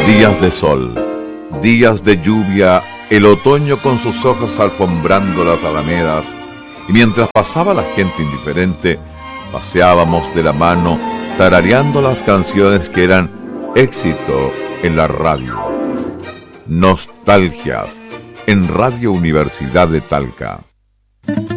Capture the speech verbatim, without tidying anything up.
Días de sol, días de lluvia, el otoño con sus hojas alfombrando las alamedas, y mientras pasaba la gente indiferente, paseábamos de la mano tarareando las canciones que eran éxito en la radio. Nostalgias en Radio Universidad de Talca.